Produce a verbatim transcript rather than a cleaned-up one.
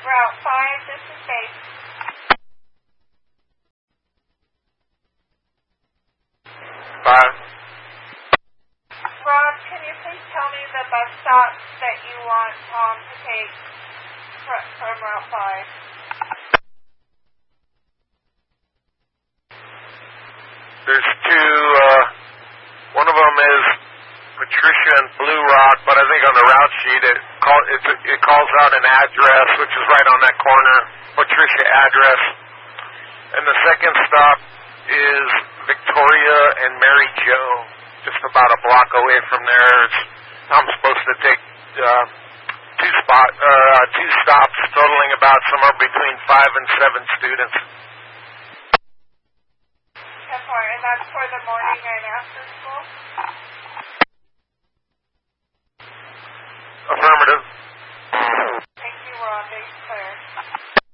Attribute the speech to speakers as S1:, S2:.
S1: Route five, this is base.
S2: Five.
S1: Rob, can you please tell me the bus stop that you want Tom to take fr- from Route five?
S2: There's two, uh, one of them is Patricia and Blue Rock, but I think on the route sheet it, call, it, it calls out an address, which is right on that corner, Patricia address. And the second stop is Victoria and Mary Jo, just about a block away from there. It's, I'm supposed to take uh, two spot, uh, two stops, totaling about somewhere between five and seven students.
S1: ten four, and that's for the morning and after school?
S2: Affirmative.
S1: Thank you, Rob. Base clear.